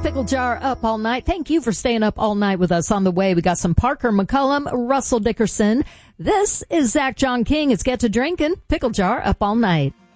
Pickle Jar up all night. Thank you for staying up all night with us. On the way, we got some Parker McCullum, Russell Dickerson. This is Zach John King. It's Get to Drinking. Pickle Jar up all night.